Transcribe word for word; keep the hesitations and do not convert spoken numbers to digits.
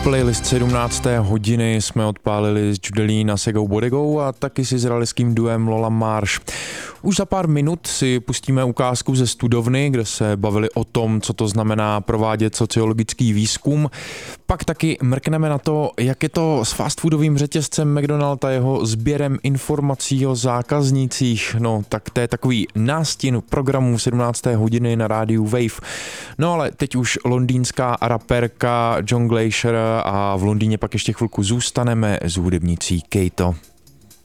Playlist sedmnácté hodiny jsme odpálili s Judelín a Segou Bodegou a taky s izraelským duem Lola Marsh. Už za pár minut si pustíme ukázku ze studovny, kde se bavili o tom, co to znamená provádět sociologický výzkum. Pak taky mrkneme na to, jak je to s fast foodovým řetězcem McDonald a jeho sběrem informací o zákaznících. No, tak to je takový nástin programů sedmnácté hodiny na rádiu Wave. No ale teď už londýnská raperka John Glacier a v Londýně pak ještě chvilku zůstaneme s hudebnicí Kato.